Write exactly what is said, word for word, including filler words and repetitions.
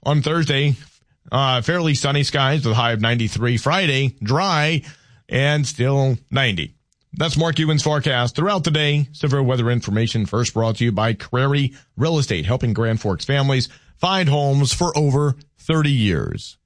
On Thursday, uh, fairly sunny skies with a high of ninety-three. Friday, dry and still ninety. That's Mark Ewan's forecast throughout the day. Severe weather information first brought to you by Crary Real Estate, helping Grand Forks families find homes for over thirty years.